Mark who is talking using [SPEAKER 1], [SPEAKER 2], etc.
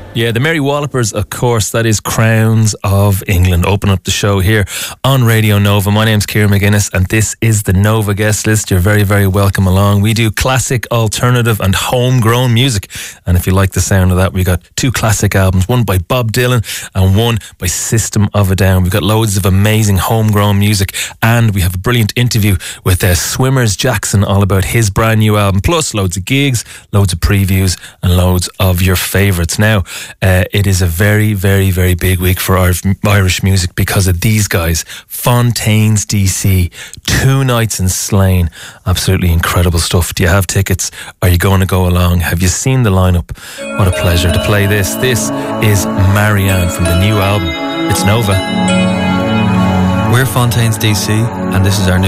[SPEAKER 1] Yeah, the Mary Wallopers, of course, that is Crowns of England. Open up the show here on Radio Nova. My name's Ciara McGuinness and this is the Nova Guest List. You're very, very welcome along. We do classic, alternative and homegrown music. And if you like the sound of that, we got 2 classic albums, one by Bob Dylan and one by System of a Down. We've got loads of amazing homegrown music and we have a brilliant interview with Swimmers Jackson all about his brand new album, plus loads of gigs, loads of previews and loads of your favourites. Now, it is a very, very, very big week for Irish music because of these guys. Fontaines DC, 2 nights in Slane. Absolutely incredible stuff. Do you have tickets? Are you going to go along? Have you seen the lineup? What a pleasure to play this. This is Marianne from the new album. It's Nova.
[SPEAKER 2] We're Fontaines DC and this is our new